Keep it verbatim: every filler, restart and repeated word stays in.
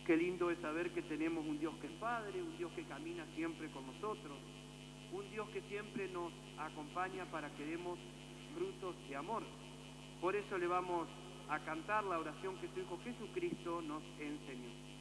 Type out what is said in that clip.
Qué lindo es saber que tenemos un Dios que es Padre, un Dios que camina siempre con nosotros, un Dios que siempre nos acompaña para que demos frutos de amor. Por eso le vamos a cantar la oración que su Hijo Jesucristo nos enseñó.